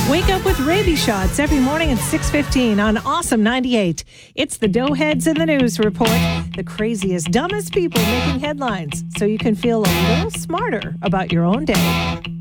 Wake up with rabies shots every morning at 6:15 on Awesome 98. It's the Doughheads in the News Report. The craziest, dumbest people making headlines so you can feel a little smarter about your own day.